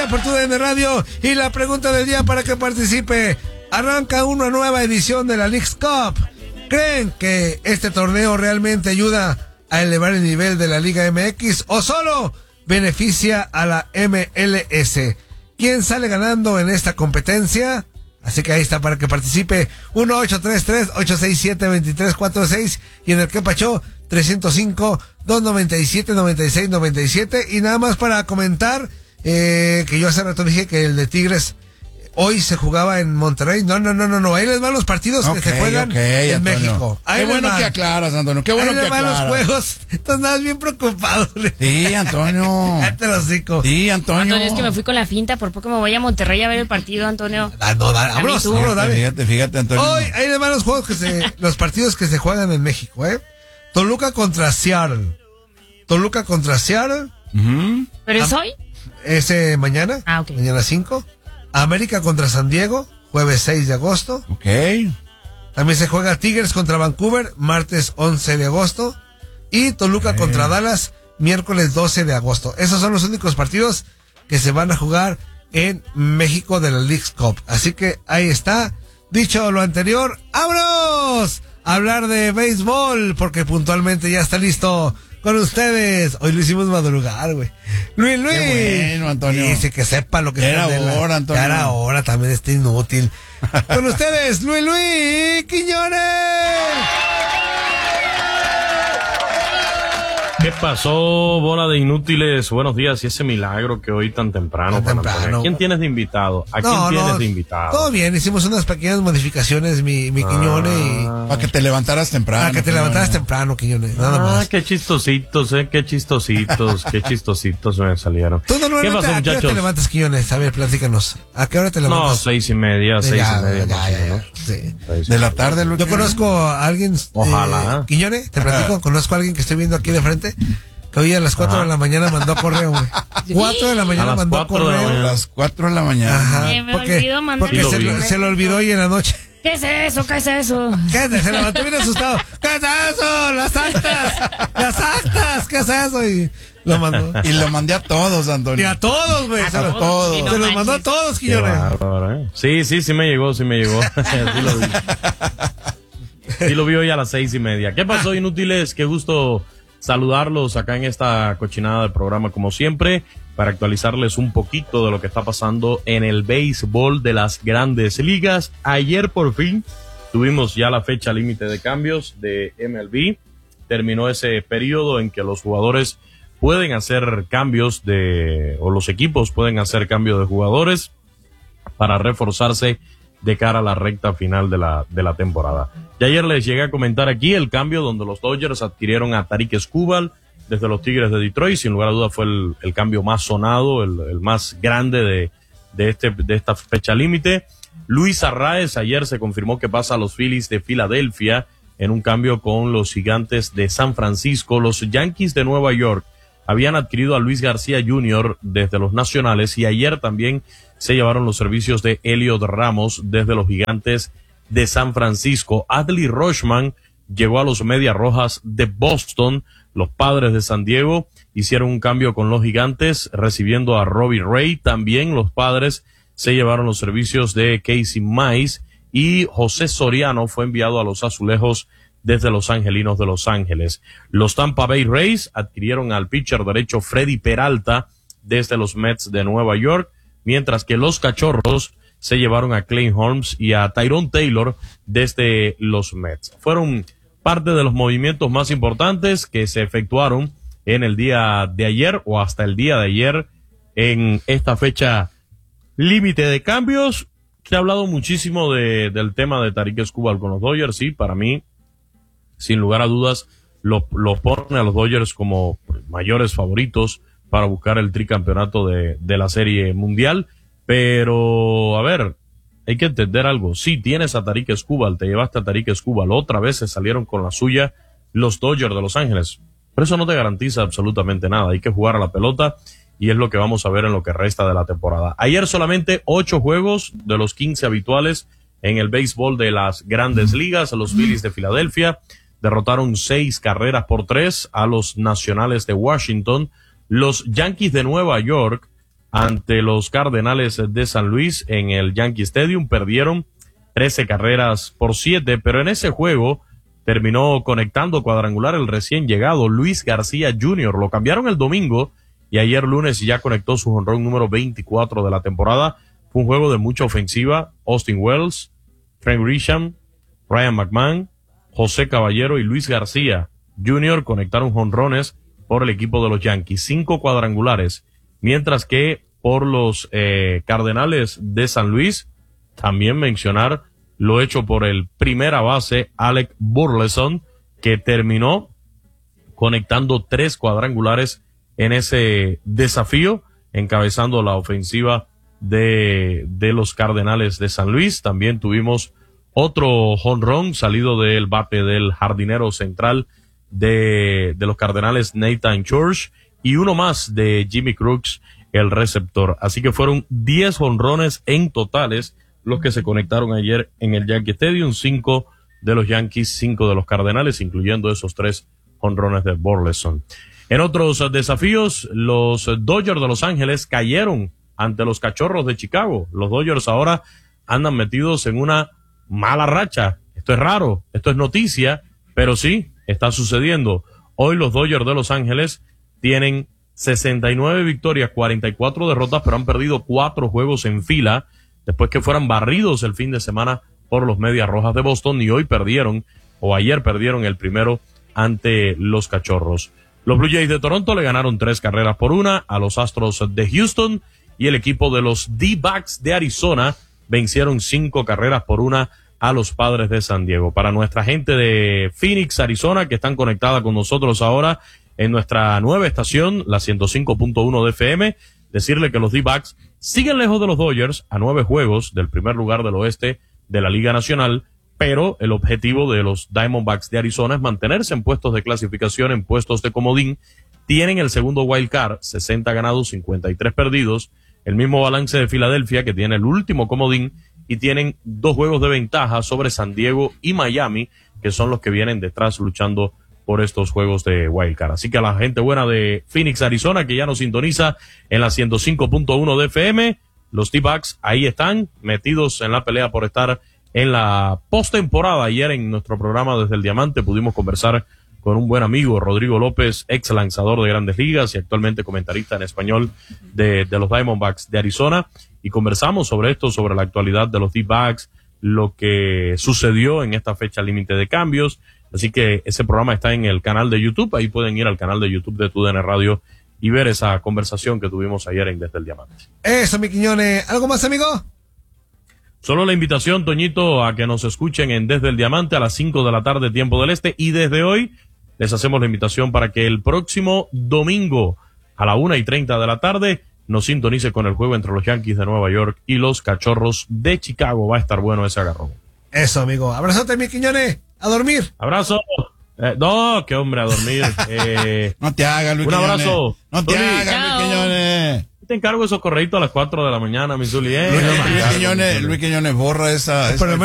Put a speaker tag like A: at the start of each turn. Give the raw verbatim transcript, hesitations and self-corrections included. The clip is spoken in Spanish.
A: por tu D N Radio. Y la pregunta del día para que participe: arranca una nueva edición de la Leagues Cup. ¿Creen que este torneo realmente ayuda a elevar el nivel de la Liga M X o solo beneficia a la M L S? ¿Quién sale ganando en esta competencia? Así que ahí está para que participe. Uno ocho tres tres, ocho seis siete, dos tres cuatro seis y en el que pachó tres cero cinco, dos nueve siete, nueve seis nueve siete. Y nada más para comentar eh, que yo hace rato dije que el de Tigres hoy se jugaba en Monterrey. No, no, no, no, no. Ahí les van los partidos okay, que se juegan okay, en Antonio. México. Ahí
B: qué bueno
A: van.
B: que aclaras, Antonio. Qué bueno
A: ahí
B: que
A: aclaras. Ahí van los juegos. Entonces nada, bien preocupado.
B: Sí, Antonio.
A: Ya te lo cico.
B: Sí, Antonio.
C: Antonio, es que me fui con la finta. Por poco me voy a Monterrey a ver el partido, Antonio.
A: Ah, no, dale, vámonos,
C: tú.
A: vámonos, dale.
B: Fíjate, fíjate, Antonio.
A: Hoy ahí les van los juegos que se, los partidos que se juegan en México, ¿eh? Toluca contra Seattle. Toluca contra Seattle.
B: Uh-huh.
C: ¿Pero es hoy?
A: Ese mañana.
C: Ah, ok.
A: Mañana cinco. América contra San Diego, jueves seis de agosto.
B: Ok.
A: También se juega Tigres contra Vancouver, martes once de agosto. Y Toluca okay. contra Dallas, miércoles doce de agosto. Esos son los únicos partidos que se van a jugar en México de la Leagues Cup. Así que ahí está. Dicho lo anterior, ¡vámonos! A hablar de béisbol, porque puntualmente ya está listo con ustedes. Hoy lo hicimos madrugar, güey. Luis Luis.
B: Qué bueno, Antonio.
A: Dice que sepa lo que
B: era hora, Antonio.
A: Ya era hora, también está inútil. Con ustedes, Luis Luis Quiñones.
D: ¿Qué pasó, bola de inútiles? Buenos días, y ese milagro que hoy tan temprano.
A: Tan temprano.
D: ¿A quién tienes de invitado? ¿A no, quién tienes no, de invitado?
A: Todo bien, hicimos unas pequeñas modificaciones, mi, mi ah. Quiñones. Y...
B: Para que te levantaras temprano.
A: Para que te
B: Quiñones.
A: levantaras temprano, Quiñones, nada
D: ah,
A: más.
D: Qué chistositos, eh, qué chistositos, qué chistositos me salieron.
A: ¿Tú normalmente
D: ¿Qué pasó,
A: a qué hora te levantas, Quiñones? A ver, platícanos. ¿A qué hora te levantas?
D: No, seis y media, seis ya, y media.
A: Ya,
D: más
A: ya,
D: ¿no?
A: ya, sí.
D: seis,
B: de la tarde,
A: Yo conozco a alguien.
D: Ojalá.
A: Eh, Quiñones, te platico, Ajá. conozco a alguien que estoy viendo aquí de frente. Que hoy a las cuatro Ajá. de la mañana mandó correo, güey. cuatro de la mañana mandó correo.
B: A las cuatro de la mañana.
A: Ajá.
C: Eh, me
A: porque
C: olvidó mandar
A: porque se, lo, se lo olvidó hoy en la noche.
C: ¿Qué es eso? ¿Qué es eso?
A: ¿Qué es? Se levantó bien asustado. ¿Qué es eso? Las actas. Las actas. ¿Qué es eso? Y lo mandó.
B: Y lo mandé a todos, Antonio.
A: Y a todos, güey.
C: A
A: se
C: todos.
A: todos.
C: Sí, no
A: se los
C: manches.
A: mandó a todos, Quiñones.
D: ¿eh? Sí, sí, sí me llegó, sí me llegó. Sí lo vi. Sí lo vi hoy a las seis y media. ¿Qué pasó, inútiles? Qué gusto saludarlos acá en esta cochinada del programa, como siempre, para actualizarles un poquito de lo que está pasando en el béisbol de las grandes ligas. Ayer por fin tuvimos ya la fecha límite de cambios de M L B. Terminó ese periodo en que los jugadores pueden hacer cambios de, o los equipos pueden hacer cambios de jugadores para reforzarse de cara a la recta final de la, de la temporada. Y ayer les llegué a comentar aquí el cambio donde los Dodgers adquirieron a Tarik Skubal desde los Tigres de Detroit. Sin lugar a duda fue el, el cambio más sonado, el, el más grande de, de, este, de esta fecha límite. Luis Arraez ayer se confirmó que pasa a los Phillies de Filadelfia en un cambio con los Gigantes de San Francisco. Los Yankees de Nueva York habían adquirido a Luis García junior desde los Nacionales y ayer también se llevaron los servicios de Elliot Ramos desde los Gigantes de San Francisco. Adley Rutschman llegó a los Medias Rojas de Boston. Los Padres de San Diego hicieron un cambio con los Gigantes recibiendo a Robbie Ray. También los Padres se llevaron los servicios de Casey Mize y José Soriano fue enviado a los Azulejos desde los Angelinos de Los Ángeles. Los Tampa Bay Rays adquirieron al pitcher derecho Freddy Peralta desde los Mets de Nueva York, mientras que los Cachorros se llevaron a Clay Holmes y a Tyrone Taylor desde los Mets. Fueron parte de los movimientos más importantes que se efectuaron en el día de ayer o hasta el día de ayer en esta fecha límite de cambios. Se ha hablado muchísimo de, del tema de Tarik Skubal con los Dodgers. Sí, para mí, sin lugar a dudas, los lo pone a los Dodgers como mayores favoritos para buscar el tricampeonato de, de la Serie Mundial. Pero, a ver, hay que entender algo. Sí, tienes a Tarik Skubal, te llevaste a Tarik Skubal. Otra vez se salieron con la suya los Dodgers de Los Ángeles. Pero eso no te garantiza absolutamente nada. Hay que jugar a la pelota y es lo que vamos a ver en lo que resta de la temporada. Ayer solamente ocho juegos de los quince habituales en el béisbol de las grandes ligas. Los Phillies de Filadelfia derrotaron seis carreras por tres a los Nacionales de Washington. Los Yankees de Nueva York ante los Cardenales de San Luis en el Yankee Stadium. Perdieron trece carreras por siete, pero en ese juego terminó conectando cuadrangular el recién llegado Luis García junior Lo cambiaron el domingo y ayer lunes ya conectó su jonrón número veinticuatro de la temporada. Fue un juego de mucha ofensiva. Austin Wells, Frank Grisham, Ryan McMahon, José Caballero y Luis García junior conectaron jonrones por el equipo de los Yankees. Cinco cuadrangulares. Mientras que por los eh, Cardenales de San Luis, también mencionar lo hecho por el primera base, Alec Burleson, que terminó conectando tres cuadrangulares en ese desafío, encabezando la ofensiva de, de los Cardenales de San Luis. También tuvimos otro jonrón salido del bate del jardinero central de, de los Cardenales, Nathan George, y uno más de Jimmy Crooks, el receptor. Así que fueron diez jonrones en totales los que se conectaron ayer en el Yankee Stadium, cinco de los Yankees, cinco de los Cardenales, incluyendo esos tres jonrones de Burleson. En otros desafíos, los Dodgers de Los Ángeles cayeron ante los Cachorros de Chicago. Los Dodgers ahora andan metidos en una mala racha. Esto es raro, esto es noticia, pero sí, está sucediendo. Hoy los Dodgers de Los Ángeles tienen sesenta y nueve victorias, cuarenta y cuatro derrotas, pero han perdido cuatro juegos en fila después que fueran barridos el fin de semana por los Medias Rojas de Boston, y hoy perdieron, o ayer perdieron el primero ante los Cachorros. Los Blue Jays de Toronto le ganaron tres carreras por una a los Astros de Houston, y el equipo de los D-Backs de Arizona vencieron cinco carreras por una a los Padres de San Diego. Para nuestra gente de Phoenix, Arizona, que están conectada con nosotros ahora en nuestra nueva estación, la ciento cinco punto uno de F M, decirle que los D-Backs siguen lejos de los Dodgers a nueve juegos del primer lugar del oeste de la Liga Nacional, pero el objetivo de los Diamondbacks de Arizona es mantenerse en puestos de clasificación, en puestos de comodín. Tienen el segundo wild card, sesenta ganados, cincuenta y tres perdidos, el mismo balance de Filadelfia, que tiene el último comodín, y tienen dos juegos de ventaja sobre San Diego y Miami, que son los que vienen detrás luchando por estos juegos de wild card. Así que a la gente buena de Phoenix, Arizona, que ya nos sintoniza en la ciento cinco punto uno de F M, los D-Backs ahí están metidos en la pelea por estar en la postemporada. Ayer en nuestro programa Desde el Diamante pudimos conversar con un buen amigo, Rodrigo López, ex lanzador de Grandes Ligas y actualmente comentarista en español de, de los Diamondbacks de Arizona, y conversamos sobre esto, sobre la actualidad de los D-Backs, lo que sucedió en esta fecha límite de cambios. Así que ese programa está en el canal de YouTube, ahí pueden ir al canal de YouTube de T U D N Radio y ver esa conversación que tuvimos ayer en Desde el Diamante.
A: Eso, mi Quiñones. ¿Algo más, amigo?
D: Solo la invitación, Toñito, a que nos escuchen en Desde el Diamante a las cinco de la tarde, tiempo del este, y desde hoy les hacemos la invitación para que el próximo domingo a la una y treinta de la tarde nos sintonice con el juego entre los Yankees de Nueva York y los Cachorros de Chicago. Va a estar bueno ese agarrón.
A: Eso, amigo. Abrazote, mi Quiñones. A dormir.
D: Abrazo. Eh, no, qué hombre, a dormir. Eh,
B: no te hagas, Luis
D: Un
B: Quiñones.
D: abrazo.
B: No te
D: Zuli,
B: hagas, Luis Quiñones.
D: te encargo esos correitos a las cuatro de la mañana, mi Zuli. Eh,
B: Luis, Luis Quiñones, Luis Quiñones borra esa... esa